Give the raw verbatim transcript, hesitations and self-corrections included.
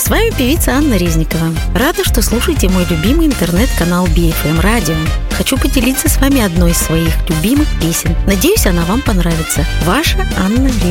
С вами певица Анна Резникова. Рада, что слушаете мой любимый интернет-канал би эф эм Radio. Хочу поделиться с вами одной из своих любимых песен. Надеюсь, она вам понравится. Ваша Анна Резникова.